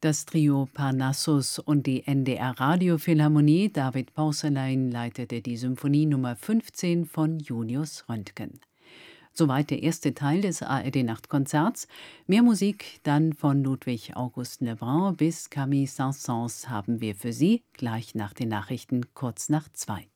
Das Trio Parnassus und die NDR Radiophilharmonie, David Porcelain leitete die Symphonie Nummer 15 von Julius Röntgen. Soweit der erste Teil des ARD-Nachtkonzerts. Mehr Musik dann von Ludwig August Lebrun bis Camille Saint-Saëns haben wir für Sie gleich nach den Nachrichten kurz nach 2.